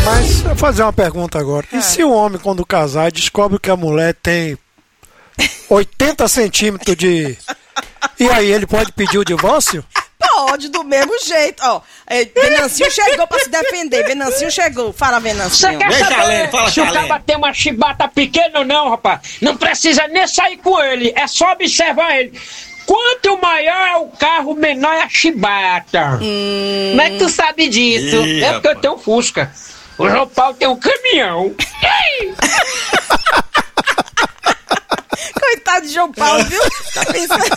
Mas eu vou fazer uma pergunta agora. E se o homem, quando casar, descobre que a mulher tem 80 centímetros de... E aí, ele pode pedir o divórcio? Pode, do mesmo jeito. Ó, Venancinho chegou pra se defender. Venancinho chegou. Fala, Venancinho. Você quer saber se o cara tem uma chibata pequena ou não, rapaz? Não precisa nem sair com ele. É só observar ele. Quanto maior é o carro, menor é a chibata. Como é que tu sabe disso? É porque eu tenho um Fusca. O João Paulo tem um caminhão. Coitado de João Paulo, viu? Tá pensando...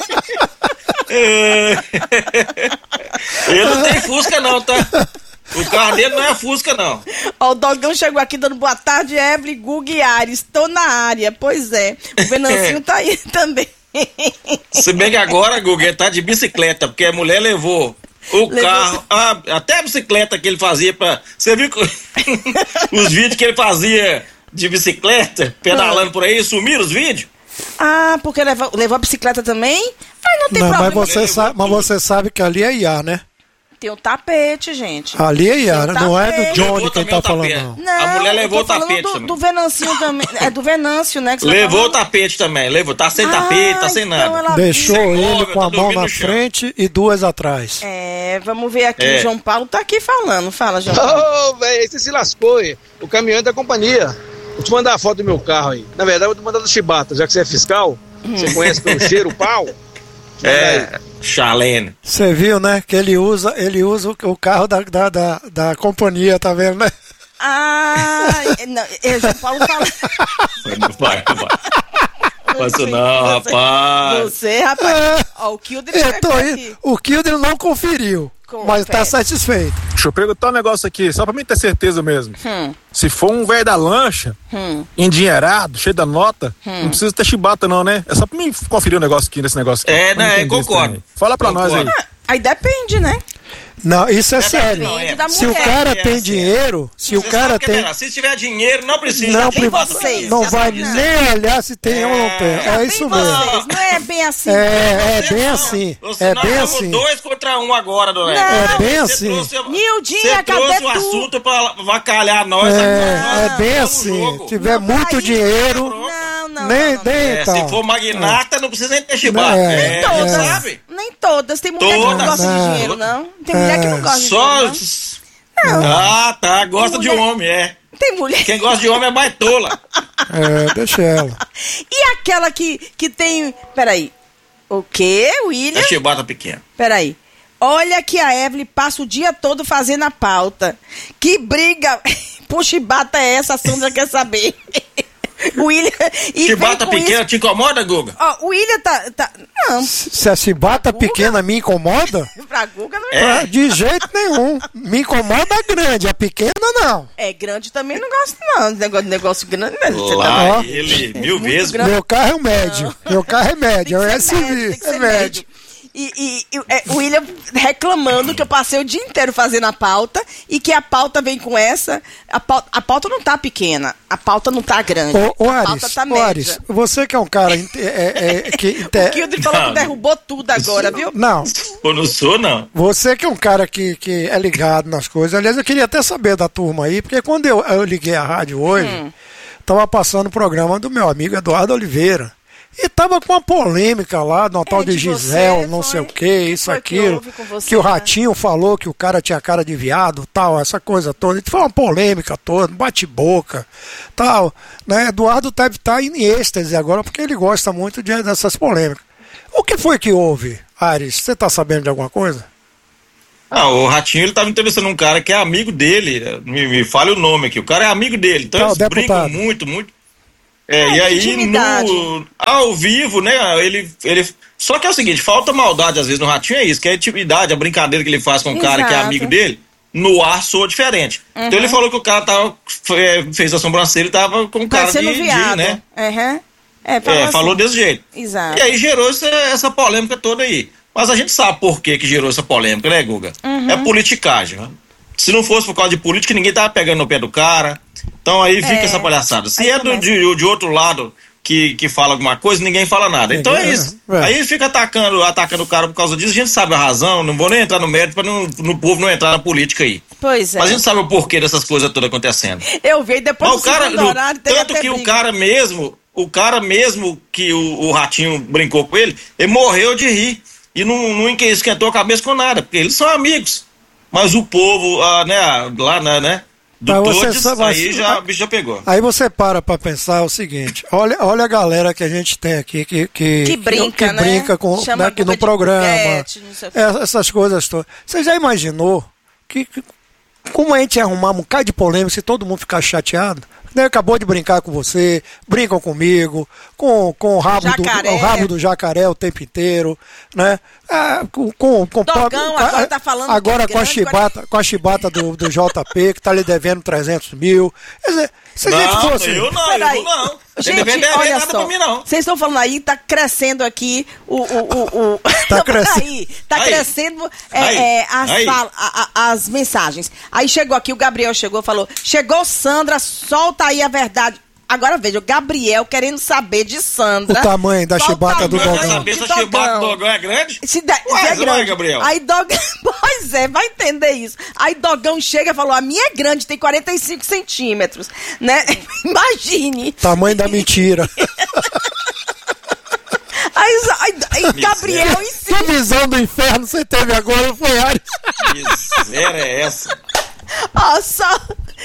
Ele não tem Fusca não, tá? O carro dele não é Fusca não. Ó, o Dogão chegou aqui dando boa tarde, Evelyn, Guga e Ares. Tô na área, pois é. O Venancinho tá aí também. Se bem que agora, Guga, ele tá de bicicleta, porque a mulher levou o carro, até a bicicleta que ele fazia pra... Você viu os vídeos que ele fazia de bicicleta, pedalando por aí, sumiram os vídeos? Ah, porque levou a bicicleta também? Mas não tem problema. Mas você sabe que ali é IA, né? Tem um tapete, gente. Ali é IA, não é do Johnny que ele tá falando, não. A mulher levou o tapete também. Do Venancinho também. É do Venâncio, né? Que levou o tapete também, levou. Tá sem tapete, tá sem nada. Então deixou ele com a mão na frente e duas atrás. Vamos ver aqui. O João Paulo tá aqui falando. Fala, João Paulo. Ô, velho, você se lascou, hein? O caminhão é da companhia. Vou te mandar a foto do meu carro aí. Na verdade, eu vou te mandar do chibata, já que você é fiscal. Você conhece pelo cheiro, o pau? Charlene. Você viu, né? Que ele usa o carro da companhia, tá vendo, né? Não, João Paulo fala... Não vai. Não isso não, rapaz. Você, rapaz. Ó, o Kilder aqui. O Kilder não conferiu, mas tá satisfeito. Deixa eu perguntar um negócio aqui, só pra mim ter certeza mesmo. Se for um velho da lancha, endinheirado, cheio da nota, não precisa ter chibata não, né? É só pra mim conferir o negócio aqui, nesse negócio aqui. Né? Concordo. Fala pra nós aí. Aí depende, né? Não, isso é sério. Se o cara tem dinheiro, se tiver dinheiro, não precisa. Não vai nem olhar se tem ou não tem. É isso mesmo. Não é bem assim. É bem assim. É bem assim. 2 contra 1 agora, Dona Eva. É bem assim. Nildinha, cadê tu? Você trouxe o assunto pra vacalhar nós. É bem assim. Se tiver muito dinheiro... Se for magnata, não precisa nem ter chibata. Nem todas. Tem mulher que não gosta de dinheiro, não. Tem mulher que não gosta de dinheiro, não. Tá. Gosta de homem, Tem mulher. Quem gosta de homem é baitola. Deixa ela. E aquela que tem... Peraí. O quê, William? É chibata pequena. Peraí. Olha que a Evelyn passa o dia todo fazendo a pauta. Que briga por chibata é essa? A Sandra quer saber. O William... Chibata pequena te incomoda, Guga? Ó, o William tá... Não. Se a chibata pequena me incomoda... Pra Guga não de jeito nenhum. Me incomoda a grande, a pequena não. Grande também não gosto não. Negócio grande... Lá ele, 1000 vezes. Meu carro é o médio. Meu carro é médio. É SUV. É médio. E o William reclamando que eu passei o dia inteiro fazendo a pauta e que a pauta vem com essa. A pauta não tá pequena, a pauta não tá grande. A pauta tá média. Ares, você que é um cara o Kilder falou que derrubou tudo agora, viu? Não. Eu não sou, não. Você que é um cara que é ligado nas coisas. Aliás, eu queria até saber da turma aí, porque quando eu liguei a rádio hoje, tava passando o programa do meu amigo Eduardo Oliveira. E tava com uma polêmica lá, no tal de Gisele, não sei o que, isso, aquilo. Que o Ratinho falou que o cara tinha cara de viado, tal, essa coisa toda. Foi uma polêmica toda, bate-boca, tal. Né? Eduardo deve estar em êxtase agora, porque ele gosta muito dessas polêmicas. O que foi que houve, Ares? Você tá sabendo de alguma coisa? O Ratinho, ele tava entrevistando um cara que é amigo dele. Me fale o nome aqui. O cara é amigo dele. Então eles brigam muito. E aí, ao vivo, né, ele... Só que é o seguinte, falta maldade às vezes no Ratinho, é isso, que é a intimidade, a brincadeira que ele faz com o cara que é amigo dele, no ar soa diferente. Então ele falou que o cara fez a sobrancelha e tava com cara de né? Falou desse jeito. Exato. E aí gerou essa polêmica toda aí. Mas a gente sabe por que gerou essa polêmica, né, Guga? É politicagem, né? Se não fosse por causa de política, ninguém tava pegando no pé do cara. Então aí fica essa palhaçada. Se de outro lado, que fala alguma coisa, ninguém fala nada. Então é isso. Aí fica atacando o cara por causa disso, a gente sabe a razão, não vou nem entrar no mérito para no povo não entrar na política aí. Pois é. Mas a gente sabe o porquê dessas coisas todas acontecendo. Eu vi depois do segundo horário, tanto que o cara mesmo que o Ratinho brincou com ele morreu de rir. E não esquentou a cabeça com nada, porque eles são amigos. Mas o povo, né? Do Todes, aí a bicha já pegou. Aí você para pra pensar o seguinte, olha a galera que a gente tem aqui que brinca, né? Brinca com, né, aqui no programa, essas coisas todas. Você já imaginou como a gente ia arrumar um bocado de polêmica se todo mundo ficar chateado? Né? Acabou de brincar com você, brincam comigo, com o rabo do jacaré o tempo inteiro, né? Dogão agora tá falando agora com a chibata do JP, que tá lhe devendo 300 mil. Quer dizer, se a gente fosse... Eu não. Gente, olha só, pra mim, não. Vocês estão falando aí, tá crescendo aqui Tá crescendo. Tá crescendo as mensagens. Aí chegou aqui, o Gabriel falou, chegou Sandra, solta aí a verdade. Agora veja, o Gabriel querendo saber de Sandra. O tamanho da chibata do Dogão. Saber se a chibata do Dogão é grande? Se é grande. Gabriel. Aí Dogão, pois é, vai entender isso. Aí Dogão chega e falou, a minha é grande, tem 45 centímetros, né? Imagine. Tamanho da mentira. Aí Gabriel em cima. Que visão do inferno você teve agora, foi Ares? Miséria é essa? Nossa.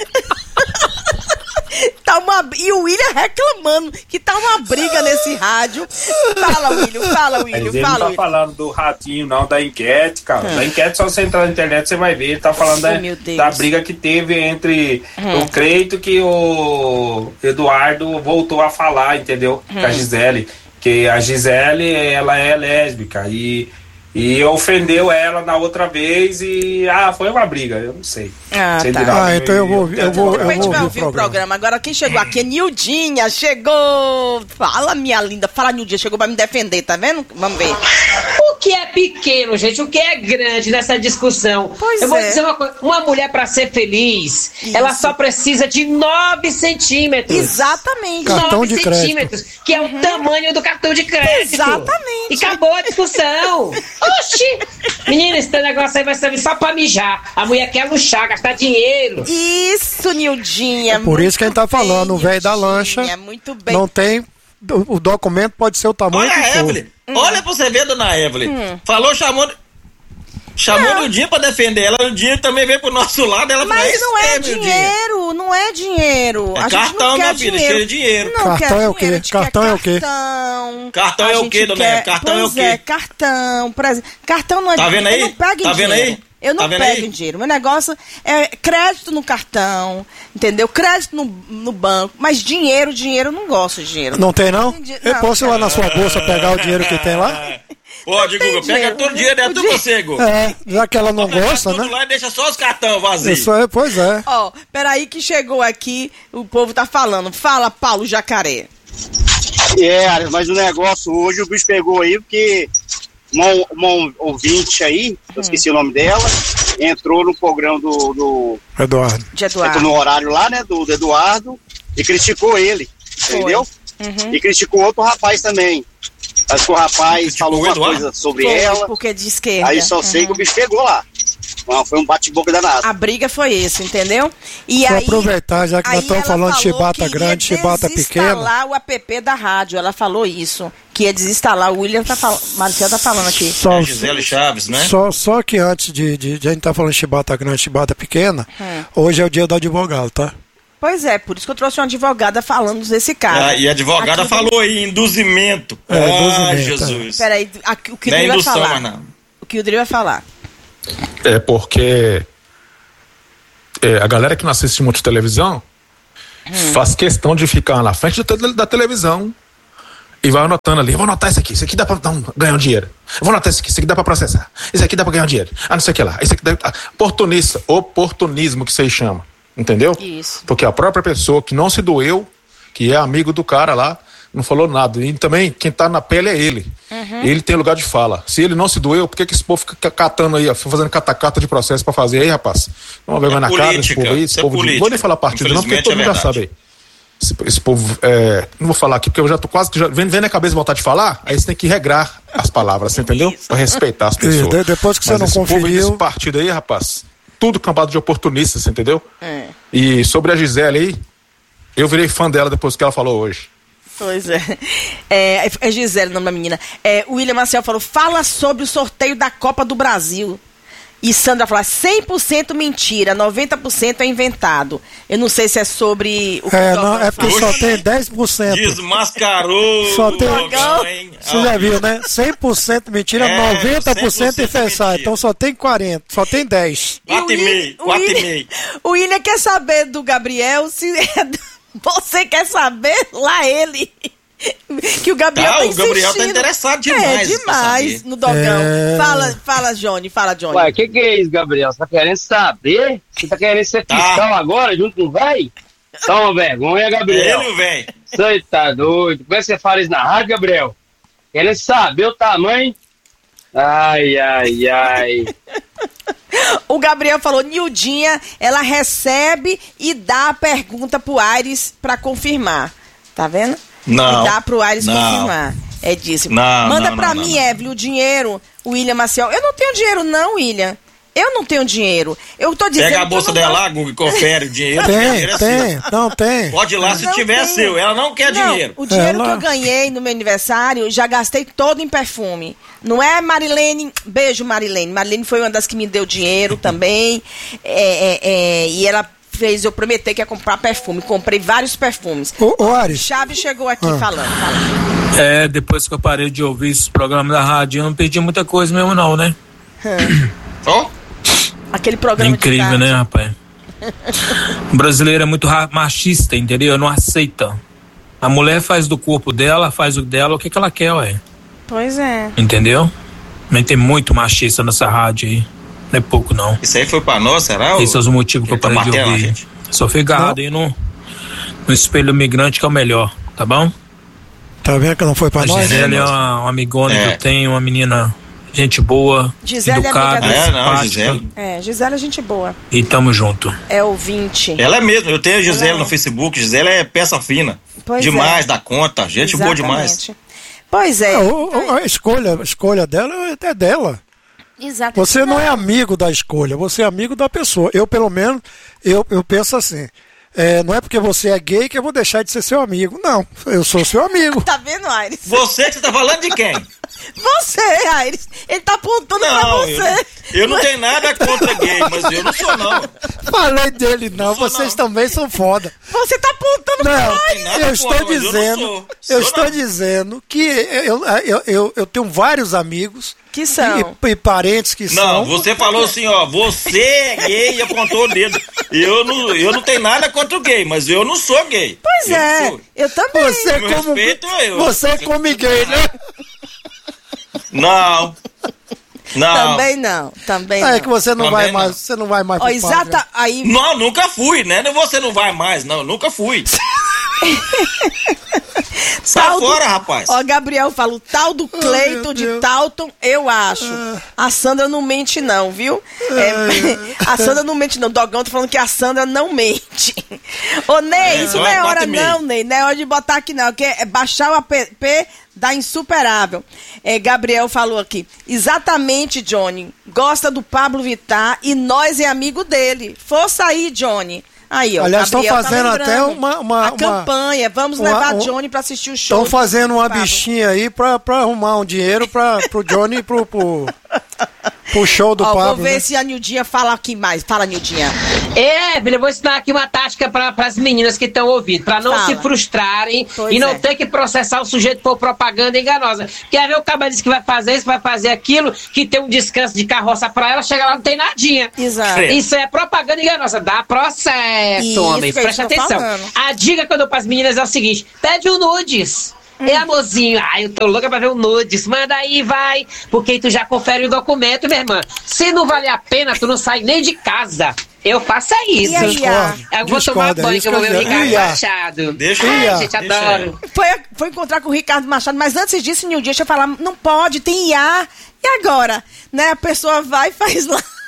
E o William reclamando que tá uma briga nesse rádio. Fala, William. Mas ele não tá falando do Ratinho, não, da enquete, cara. Da enquete, só você entrar na internet, você vai ver. Ele tá falando da briga que teve entre o Creito, que o Eduardo voltou a falar, entendeu? Com a Gisele. Que a Gisele, ela é lésbica e ofendeu ela na outra vez e foi uma briga, eu não sei. Então eu vou ouvir o programa. Agora quem chegou aqui é Nildinha, chegou. Fala, minha linda, fala, Nildinha, chegou pra me defender, tá vendo? Vamos ver. O que é pequeno, gente, o que é grande nessa discussão? Eu vou dizer uma coisa, uma mulher pra ser feliz, ela só precisa de 9 centímetros. Exatamente. Cartão 9 de centímetros, crédito. que é o tamanho do cartão de crédito. Exatamente. E acabou a discussão. Oxi! Menina, esse negócio aí vai servir só pra mijar. A mulher quer luxar, gastar dinheiro. Isso, Nildinha. Por isso que a gente tá falando, o velho da lancha. Muito bem. Não tem. O documento pode ser o tamanho que for. Evelyn, olha pra você ver, dona Evelyn. Falou, chamou no dia pra defender ela, o dia também veio pro nosso lado, ela mas não é dinheiro, não é dinheiro. É cartão, minha filha, cheio de dinheiro. Cartão é o quê? Cartão é o quê, dona Evelyn? Cartão é o quê? Cartão, por exemplo. Cartão não é dinheiro. Tá vendo aí? Eu não pego tá vendo aí? Eu não pego em dinheiro. Meu negócio é crédito no cartão, entendeu? Crédito no banco. Mas dinheiro eu não gosto de dinheiro. Não tem, não? Eu posso ir lá na sua bolsa pegar o dinheiro que tem lá? Pode, Guga, pega todo o dinheiro dentro de você, Guga. Já que ela não gosta, né? Lá e deixa só os cartões vazios. Isso é, pois é. Peraí que chegou aqui, o povo tá falando. Fala, Paulo Jacaré. Mas o negócio hoje, o bicho pegou aí, porque uma ouvinte aí, eu esqueci o nome dela, entrou no programa do Eduardo. Entrou no horário lá, né, do Eduardo, e criticou ele, entendeu? E criticou outro rapaz também. Acho que o rapaz falou uma coisa sobre ela. Porque é de esquerda. Aí só sei que o bicho pegou lá. Foi um bate-boca danado. A briga foi esse, entendeu? E aí, aproveitar, já que nós estamos falando de chibata grande, chibata pequena. Desinstalar o app da rádio. Ela falou isso. Que ia desinstalar. O William Marcelo tá falando aqui. A Gisele Chaves, né? Só que antes de a gente estar falando de chibata grande, chibata pequena, hoje é o dia do advogado, tá? Pois é, por isso que eu trouxe uma advogada falando desse caso. E a advogada falou aí, induzimento. Jesus. Peraí, o que o Dri vai falar? O que o Dri vai falar? É porque a galera que não assiste muito televisão faz questão de ficar na frente da televisão e vai anotando ali. Eu vou anotar isso aqui dá pra ganhar um dinheiro. Eu vou anotar isso aqui dá pra processar. Isso aqui dá pra ganhar um dinheiro. Não sei o que lá. Isso aqui oportunismo que vocês chamam. Entendeu? Isso. Porque a própria pessoa que não se doeu, que é amigo do cara lá, não falou nada. E também quem tá na pele é ele. Ele tem lugar de fala. Se ele não se doeu, por que esse povo fica catando aí, fazendo catacata de processo pra fazer aí, rapaz? Vamos ver na cara desse povo aí, esse povo de... Não vou nem falar partido não, porque todo mundo já sabe aí. Esse povo, não vou falar aqui porque eu já tô quase que vendo a cabeça voltar de falar, aí você tem que regrar as palavras, você entendeu? Pra respeitar as pessoas. Depois que você não conferiu. Esse partido aí, rapaz, tudo campado de oportunistas, você entendeu? E sobre a Gisele aí, eu virei fã dela depois que ela falou hoje. Pois é Gisele o nome da menina. O William Maciel falou, fala sobre o sorteio da Copa do Brasil. E Sandra falou, 100% mentira, 90% é inventado. Eu não sei se é sobre o que não, é porque só tem 10%. Desmascarou. Só tem, você já viu, né? 100% mentira, 90% enfeçado. Então só tem 40, só tem 10. 4,5. O William quer saber do Gabriel, se você quer saber, lá ele. Que o Gabriel tá insistindo. O Gabriel tá interessado demais. Demais no Dogão. Fala, Johnny. Ué, o que é isso, Gabriel? Você tá querendo saber? Você tá querendo ser fiscal agora, junto com o véi? Só uma vergonha, Gabriel. Ele, velho. Você tá doido? Como é que você fala isso na rádio, Gabriel? Querendo saber o tamanho? Ai. O Gabriel falou, Nildinha, ela recebe e dá a pergunta pro Aires pra confirmar. Tá vendo? Não. E dá pro Aires confirmar. É disso. Manda pra mim, Evelyn, o dinheiro. O William Maciel. Eu não tenho dinheiro, não, William. Eu não tenho dinheiro. Eu tô dizendo. Pega a bolsa dela lá, Google, e confere o dinheiro. Tem. Pode ir lá se tiver seu. Ela não quer dinheiro. O dinheiro que eu ganhei no meu aniversário, já gastei todo em perfume. Não é, Marilene? Beijo, Marilene. Marilene foi uma das que me deu dinheiro também. E ela fez eu prometer que ia comprar perfume. Comprei vários perfumes. Ô, Ares. Chaves chegou aqui falando. Depois que eu parei de ouvir esse programa da rádio, eu não perdi muita coisa mesmo não, né? Aquele programa incrível, né, rapaz? O brasileiro é muito machista, entendeu? Não aceita. A mulher faz do corpo dela, faz o dela, o que ela quer, ué. Pois é. Entendeu? Mas tem muito machista nessa rádio aí. Não é pouco, não. Isso aí foi pra nós, será? Esses são os motivos que eu parei de ouvir. Só fui agarrado aí no espelho migrante, que é o melhor, tá bom? Tá vendo que não foi pra nós? A Gisele é uma amigona que eu tenho, uma menina, gente boa, Gisele educada, Gisele é gente boa. E tamo junto. É ouvinte. Ela é mesmo, eu tenho a Gisele no Facebook. Gisele é peça fina. Pois demais da conta, gente boa demais. Pois é. A escolha dela é dela. Exato. Você não é amigo da escolha, você é amigo da pessoa. Eu, pelo menos, eu penso assim. Não é porque você é gay que eu vou deixar de ser seu amigo. Não, eu sou seu amigo. Tá vendo, Aires? Você tá falando de quem? Você, Aires. Ele tá apontando pra você. Eu não tenho nada contra gay, mas eu não sou, não. Falei dele, não. Vocês também são foda. Você tá apontando pra Aires. Eu estou dizendo que eu tenho vários amigos que são e parentes que são. Não, você falou assim, ó, você é gay e apontou o dedo. Eu não tenho nada contra o gay, mas eu não sou gay. Pois eu também. Você come gay, né? Não. Também não. É que você não vai mais, você não vai mais pro exata aí. Não, nunca fui, né? Você não vai mais, não, nunca fui. Sai fora, rapaz. Ó, Gabriel fala, o tal do Cleiton de Talton, eu acho. A Sandra não mente não, viu? A Sandra não mente não. O Dogão tá falando que a Sandra não mente. Ô, Ney, isso não é hora não, Ney. Não é hora de botar aqui não, que é baixar o app da Insuperável. Gabriel falou aqui, exatamente, Johnny, gosta do Pablo Vittar e nós é amigo dele. Força aí, Johnny. Aí, ó, aliás, estão fazendo até uma campanha. Vamos levar Johnny pra assistir o show. Estão fazendo uma bichinha aí pra arrumar um dinheiro pro Johnny e pro show do Pablo. Vou ver se a Nildinha fala aqui mais. Fala, Nildinha. Eu vou ensinar aqui uma tática para as meninas que estão ouvindo, para não se frustrarem e não ter que processar o sujeito por propaganda enganosa. Quer ver o cara diz que vai fazer isso, vai fazer aquilo, que tem um descanso de carroça para ela, chega lá não tem nadinha. Exato. Isso é propaganda enganosa, dá processo, homem, presta atenção. A dica que eu dou para as meninas é o seguinte, pede um nudes. Amorzinho, eu tô louca pra ver o nudes, manda aí, vai, porque tu já confere o documento, minha irmã. Se não vale a pena, tu não sai nem de casa. Eu faço isso. Eu vou tomar banho, que eu vou ver o Ricardo Machado. Deixa eu gente, adoro. Foi encontrar com o Ricardo Machado, mas antes disso, Nildinha, deixa eu falar, não pode, tem IA. E agora? Né, a pessoa vai e faz lá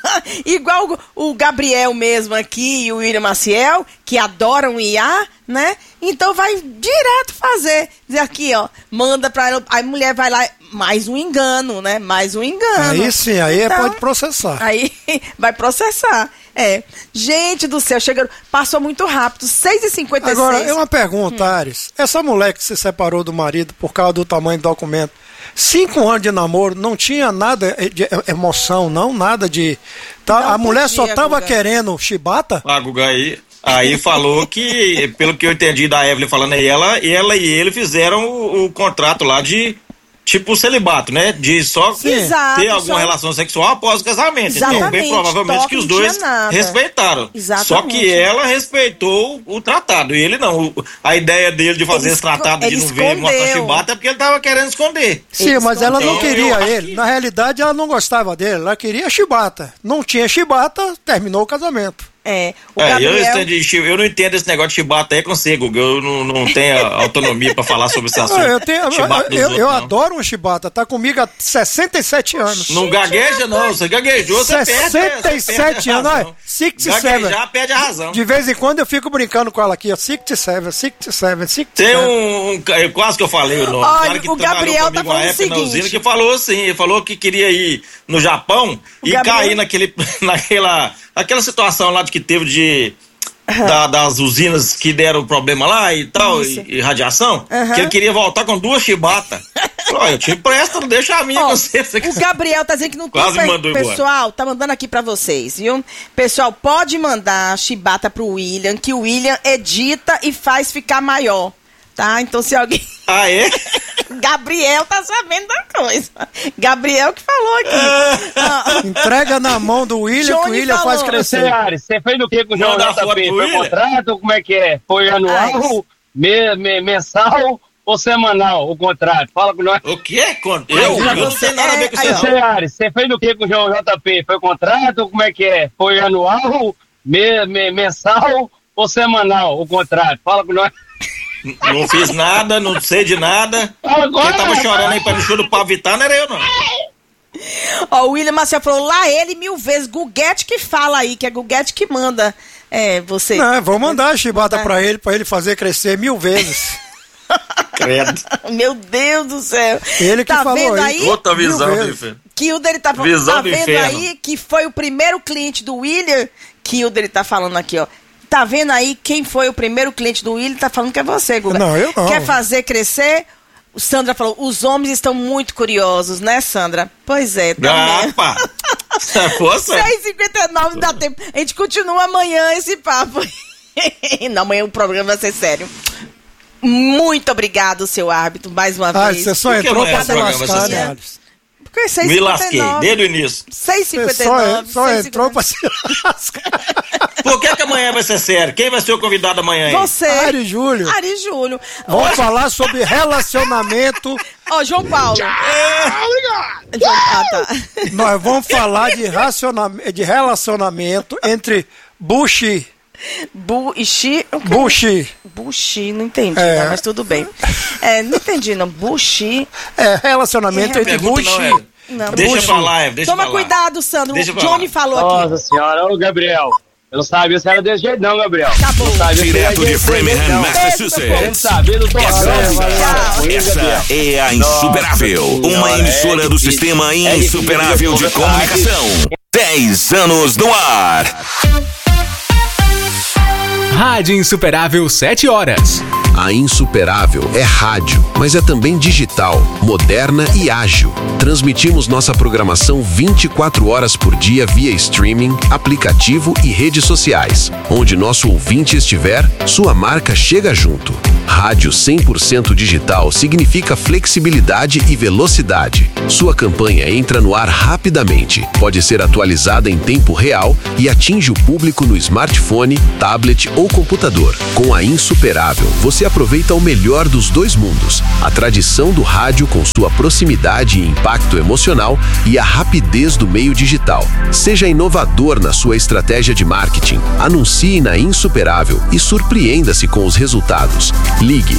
igual o Gabriel mesmo aqui e o William Maciel, que adoram IA, né? Então vai direto fazer. Dizer aqui, ó, manda pra ela, a mulher vai lá, mais um engano, né? Mais um engano. Aí sim, aí então, pode processar. Aí vai processar. Gente do céu, passou muito rápido, 6h56. Agora, é uma pergunta, Ares. Essa mulher que se separou do marido por causa do tamanho do documento, 5 anos de namoro, não tinha nada de emoção, não? Nada de... a mulher só tava querendo chibata? A Guga aí falou que, pelo que eu entendi da Evelyn falando aí, ela e ele fizeram o contrato lá de... Tipo celibato, né? De só ter alguma relação sexual após o casamento. Exatamente. Então, bem provavelmente que os dois respeitaram. Exatamente. Só que ela respeitou o tratado. E ele não. A ideia dele de fazer esse tratado de não ver mostrar chibata é porque ele tava querendo esconder. Sim, mas ela não queria ele. Na realidade, ela não gostava dele. Ela queria chibata. Não tinha chibata, terminou o casamento. Gabriel... eu não entendo esse negócio de chibata aí com você, Guga. Eu não tenho autonomia pra falar sobre esse assunto. Eu adoro um chibata, tá comigo há 67 anos. Não gagueja não, você gaguejou, você 67 anos, olha, 67. Gaguejar perde a razão. De vez em quando eu fico brincando com ela aqui, ó, 67. Tem quase que eu falei o nome. Olha, o Gabriel tá falando o seguinte. Usina, que falou assim, ele falou que queria ir no Japão e cair naquela situação lá de que teve das usinas que deram problema lá e tal, e radiação, que ele queria voltar com 2 chibatas. Eu te empresto, não deixa a minha com você. O Gabriel tá dizendo que não quase tem. Mandou pessoal, embora. Tá mandando aqui pra vocês, viu? Pessoal, pode mandar chibata pro William, que o William edita e faz ficar maior. Tá? Então se alguém... Ah, é? Gabriel tá sabendo da coisa. Gabriel que falou aqui. Entrega na mão do William, que o William faz crescer. Você fez do que com o João JP? Foi contrato? Como é que é? Foi anual, mensal ou semanal o contrato? Fala com nós. O quê? Eu não sei nada a ver com isso. Você fez do que com o João JP? Foi contrato? Como é que é? Foi anual, mensal ou semanal o contrato? Fala com nós. Não fiz nada, não sei de nada. Quem tava chorando aí pra me chupar Vittar não era eu, não. Ó, o William Maciel falou, lá ele 1000 vezes. Guguete que fala aí, que é Guguete que manda você. Não, vou mandar a chibata pra ele fazer crescer 1000 vezes. Credo. Meu Deus do céu. Ele que tá falou vendo aí? Outra visão do inferno. Kilder tá falando, tá vendo aí que foi o primeiro cliente do William? Kilder tá falando aqui, ó. Tá vendo aí quem foi o primeiro cliente do William? Tá falando que é você, Guga. Não, eu não. Quer fazer crescer? Sandra falou, os homens estão muito curiosos, né, Sandra? Pois é, também. Pá. 6h59, não dá tempo. A gente continua amanhã esse papo. Não, amanhã o programa vai ser sério. Muito obrigado, seu árbitro, mais uma vez. Você só entrou pra se lascar, né, Alisson? Porque 6h59. Me lasquei, desde o início. 6h59. Só entrou pra se lascar. Por que amanhã vai ser sério? Quem vai ser o convidado amanhã aí? Você. Ari Júlio. Vamos falar sobre relacionamento. Ó, João Paulo. Tá. Nós vamos falar de relacionamento entre Bushi. Bushi? Bushi, não entendi, tá, mas tudo bem. Não entendi, não. Bushi. Relacionamento entre Bushi. Não, deixa pra lá, Toma cuidado, Sandro. O Johnny falou aqui. Nossa senhora, ô Gabriel. Eu não sabia se era desse jeito não, Gabriel. Acabou. Direto de Framingham, Massachusetts. Essa é a Insuperável, uma emissora do sistema Insuperável de comunicação. 10 anos no ar. Rádio Insuperável 7 horas. A Insuperável é rádio, mas é também digital, moderna e ágil. Transmitimos nossa programação 24 horas por dia via streaming, aplicativo e redes sociais. Onde nosso ouvinte estiver, sua marca chega junto. Rádio 100% digital significa flexibilidade e velocidade. Sua campanha entra no ar rapidamente, pode ser atualizada em tempo real e atinge o público no smartphone, tablet ou computador. Com a Insuperável, você aproveita o melhor dos dois mundos: a tradição do rádio com sua proximidade e impacto emocional e a rapidez do meio digital. Seja inovador na sua estratégia de marketing. Anuncie na Insuperável e surpreenda-se com os resultados. Ligue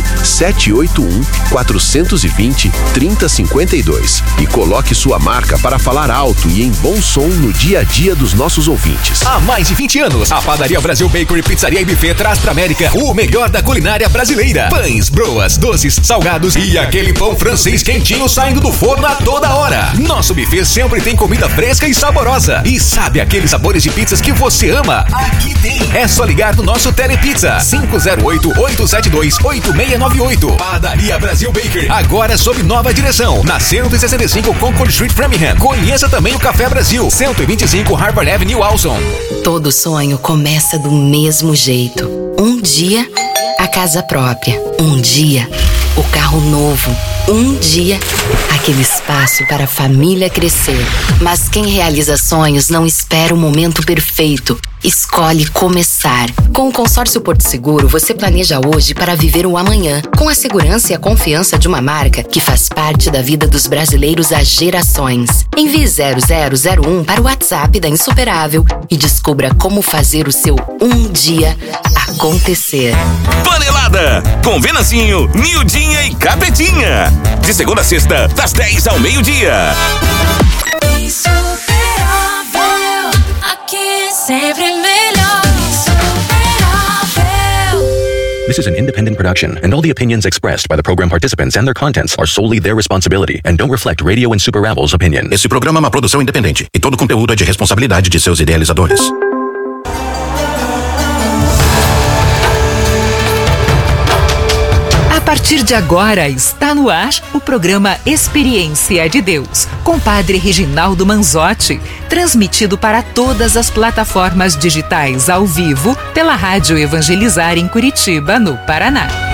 781-420-3052 e coloque sua marca para falar alto e em bom som no dia a dia dos nossos ouvintes. Há mais de 20 anos, a Padaria Brasil Bakery, Pizzaria e Buffet traz pra América o melhor da culinária brasileira. Pães, broas, doces, salgados e aquele pão francês quentinho saindo do forno a toda hora. Nosso buffet sempre tem comida fresca e saborosa. E sabe aqueles sabores de pizzas que você ama? Aqui tem. É só ligar no nosso Telepizza 508-872-8698. Padaria Brasil Bakery, agora sob nova direção, na 165 Concord Street, Framingham. Conheça também o Café Brasil, 125 Harvard Avenue, Alson. Todo sonho começa do mesmo jeito. Um dia, a casa própria. Um dia, o carro novo. Um dia, aquele espaço para a família crescer. Mas quem realiza sonhos não espera o momento perfeito. Escolhe começar. Com o consórcio Porto Seguro, você planeja hoje para viver o amanhã, com a segurança e a confiança de uma marca que faz parte da vida dos brasileiros há gerações. Envie 0001 para o WhatsApp da Insuperável e descubra como fazer o seu um dia acontecer. Panelada com Venancinho, Nildinha e Capetinha. De segunda a sexta, das 10 ao meio-dia. Insuperável, aqui sempre melhor. Insuperável. This is an independent production, and all the opinions expressed by the program participants and their contents are solely their responsibility and don't reflect Radio and Superavel's opinion. Esse programa é uma produção independente e todo o conteúdo é de responsabilidade de seus idealizadores. A partir de agora está no ar o programa Experiência de Deus, com Padre Reginaldo Manzotti, transmitido para todas as plataformas digitais ao vivo pela Rádio Evangelizar em Curitiba, no Paraná.